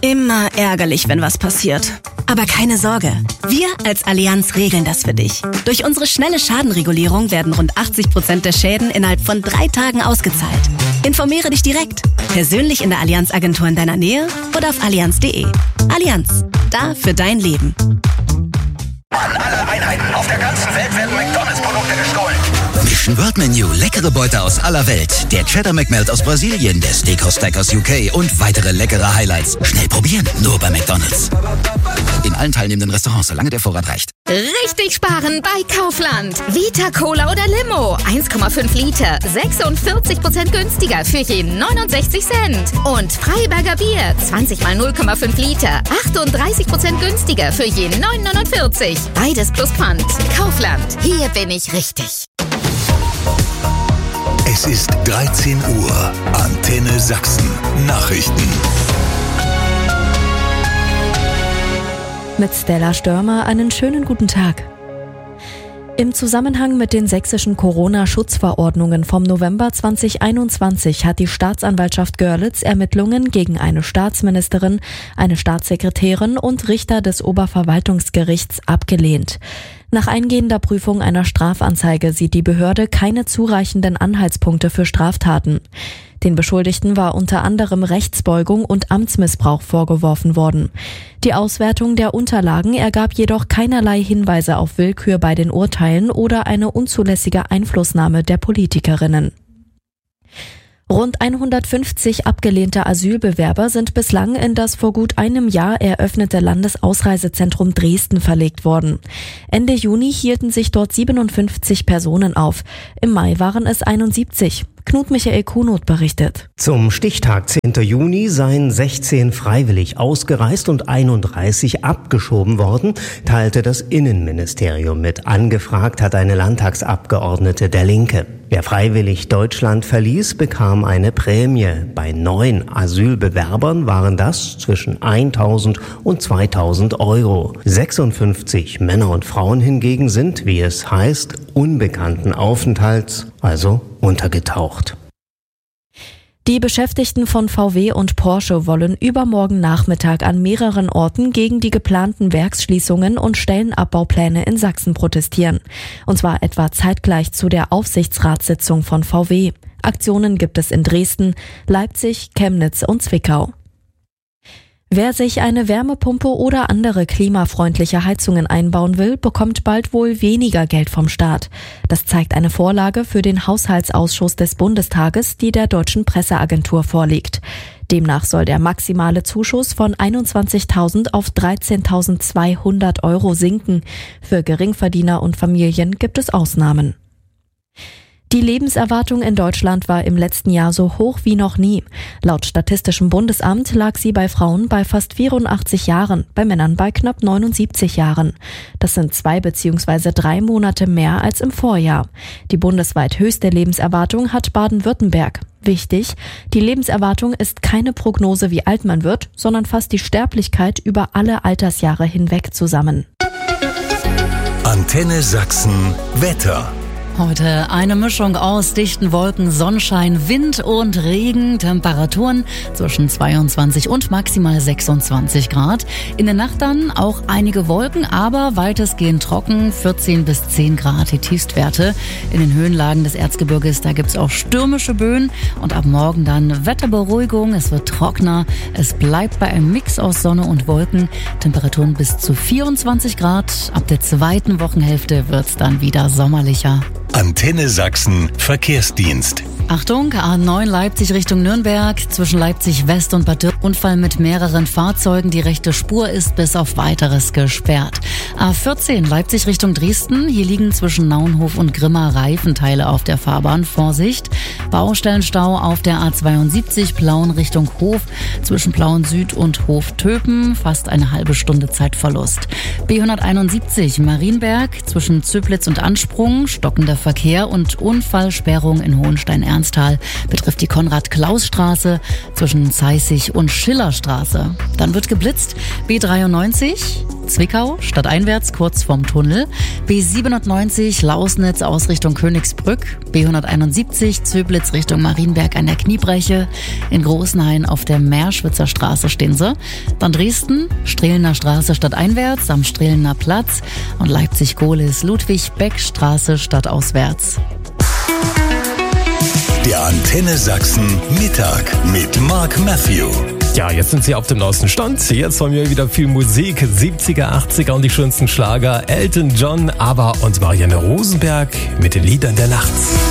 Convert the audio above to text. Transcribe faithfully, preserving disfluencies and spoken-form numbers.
Immer ärgerlich, wenn was passiert. Aber keine Sorge, wir als Allianz regeln das für dich. Durch unsere schnelle Schadenregulierung werden rund achtzig Prozent der Schäden innerhalb von drei Tagen ausgezahlt. Informiere dich direkt, persönlich in der Allianz-Agentur in deiner Nähe oder auf allianz punkt de. Allianz, da für dein Leben. An alle Einheiten auf der ganzen Welt werden McDonalds-Produkte gestohlen. Mission World Menu, leckere Beute aus aller Welt. Der Cheddar McMelt aus Brasilien, der Steakhouse Stack aus U K und weitere leckere Highlights. Schnell probieren, nur bei McDonalds. In allen teilnehmenden Restaurants, solange der Vorrat reicht. Richtig sparen bei Kaufland. Vita Cola oder Limo, eins Komma fünf Liter, sechsundvierzig Prozent günstiger für je neunundsechzig Cent. Und Freiberger Bier, zwanzig mal null Komma fünf Liter, achtunddreißig Prozent günstiger für je neun neunundvierzig. Beides plus Pfand. Kaufland, hier bin ich richtig. Es ist dreizehn Uhr. Antenne Sachsen. Nachrichten. Mit Stella Störmer einen schönen guten Tag. Im Zusammenhang mit den sächsischen Corona-Schutzverordnungen vom November zweitausendeinundzwanzig hat die Staatsanwaltschaft Görlitz Ermittlungen gegen eine Staatsministerin, eine Staatssekretärin und Richter des Oberverwaltungsgerichts abgelehnt. Nach eingehender Prüfung einer Strafanzeige sieht die Behörde keine zureichenden Anhaltspunkte für Straftaten. Den Beschuldigten war unter anderem Rechtsbeugung und Amtsmissbrauch vorgeworfen worden. Die Auswertung der Unterlagen ergab jedoch keinerlei Hinweise auf Willkür bei den Urteilen oder eine unzulässige Einflussnahme der Politikerinnen. Rund hundertfünfzig abgelehnte Asylbewerber sind bislang in das vor gut einem Jahr eröffnete Landesausreisezentrum Dresden verlegt worden. Ende Juni hielten sich dort siebenundfünfzig Personen auf. Im Mai waren es einundsiebzig. Knut Michael Kuhnot berichtet. Zum Stichtag zehnten Juni seien sechzehn freiwillig ausgereist und einunddreißig abgeschoben worden, teilte das Innenministerium mit. Angefragt hat eine Landtagsabgeordnete der Linke. Wer freiwillig Deutschland verließ, bekam eine Prämie. Bei neun Asylbewerbern waren das zwischen eintausend und zweitausend Euro. sechsundfünfzig Männer und Frauen hingegen sind, wie es heißt, unbekannten Aufenthalts, also untergetaucht. Die Beschäftigten von V W und Porsche wollen übermorgen Nachmittag an mehreren Orten gegen die geplanten Werksschließungen und Stellenabbaupläne in Sachsen protestieren. Und zwar etwa zeitgleich zu der Aufsichtsratssitzung von V W. Aktionen gibt es in Dresden, Leipzig, Chemnitz und Zwickau. Wer sich eine Wärmepumpe oder andere klimafreundliche Heizungen einbauen will, bekommt bald wohl weniger Geld vom Staat. Das zeigt eine Vorlage für den Haushaltsausschuss des Bundestages, die der Deutschen Presseagentur vorliegt. Demnach soll der maximale Zuschuss von einundzwanzigtausend auf dreizehntausendzweihundert Euro sinken. Für Geringverdiener und Familien gibt es Ausnahmen. Die Lebenserwartung in Deutschland war im letzten Jahr so hoch wie noch nie. Laut Statistischem Bundesamt lag sie bei Frauen bei fast vierundachtzig Jahren, bei Männern bei knapp neunundsiebzig Jahren. Das sind zwei bzw. drei Monate mehr als im Vorjahr. Die bundesweit höchste Lebenserwartung hat Baden-Württemberg. Wichtig, die Lebenserwartung ist keine Prognose, wie alt man wird, sondern fasst die Sterblichkeit über alle Altersjahre hinweg zusammen. Antenne Sachsen Wetter. Heute eine Mischung aus dichten Wolken, Sonnenschein, Wind und Regen, Temperaturen zwischen zweiundzwanzig und maximal sechsundzwanzig Grad. In der Nacht dann auch einige Wolken, aber weitestgehend trocken, vierzehn bis zehn Grad die Tiefstwerte. In den Höhenlagen des Erzgebirges, da gibt's auch stürmische Böen und ab morgen dann Wetterberuhigung, es wird trockener, es bleibt bei einem Mix aus Sonne und Wolken, Temperaturen bis zu vierundzwanzig Grad. Ab der zweiten Wochenhälfte wird's dann wieder sommerlicher. Antenne Sachsen Verkehrsdienst. Achtung, A neun Leipzig Richtung Nürnberg, zwischen Leipzig West und Bad Dürr. Unfall mit mehreren Fahrzeugen, die rechte Spur ist bis auf Weiteres gesperrt. A vierzehn Leipzig Richtung Dresden, hier liegen zwischen Naunhof und Grimma Reifenteile auf der Fahrbahn, Vorsicht. Baustellenstau auf der A zweiundsiebzig Plauen Richtung Hof, zwischen Plauen Süd und Hof-Töpen, fast eine halbe Stunde Zeitverlust. B hunderteinundsiebzig Marienberg, zwischen Zöblitz und Ansprung, stockender Verkehr und Unfallsperrung in Hohenstein-Ernstthal. Bernstal betrifft die Konrad-Klaus-Straße zwischen Zeissig und Schillerstraße. Dann wird geblitzt B dreiundneunzig Zwickau stadteinwärts kurz vorm Tunnel, B siebenundneunzig Lausnitz aus Richtung Königsbrück, B hunderteinundsiebzig Zöblitz Richtung Marienberg an der Kniebreche, in Großenhain auf der Meerschwitzer Straße stehen sie. Dann Dresden, Strehlener Straße stadteinwärts am Strehlener Platz und Leipzig-Gohlis Ludwig-Beck-Straße stadtauswärts. Der Antenne Sachsen Mittag mit Mark Matthew. Ja, jetzt sind Sie auf dem neuesten Stand. Jetzt haben wir wieder viel Musik, siebziger, achtziger und die schönsten Schlager. Elton John, ABBA und Marianne Rosenberg mit den Liedern der Nacht.